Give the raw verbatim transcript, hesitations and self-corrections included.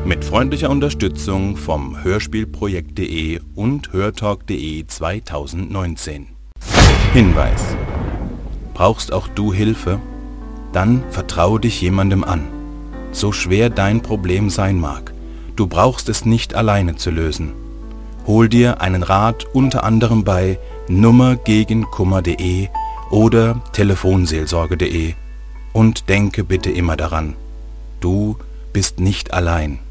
Mit freundlicher Unterstützung vom Hörspielprojekt punkt de und hörtalk punkt de zweitausendneunzehn. Hinweis: Brauchst auch du Hilfe? Dann vertraue dich jemandem an. So schwer dein Problem sein mag, du brauchst es nicht alleine zu lösen. Hol dir einen Rat unter anderem bei nummer gegen kummer punkt de oder telefonseelsorge punkt de und denke bitte immer daran, du bist nicht allein.